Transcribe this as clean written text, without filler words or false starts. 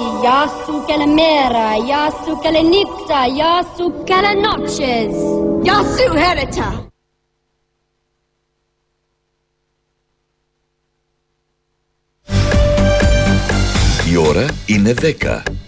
Γεια σου καλημέρα, γεια σου καληνύχτα, γεια σου καληνότσες. Γεια σου Χέριτα. Η ώρα είναι 10.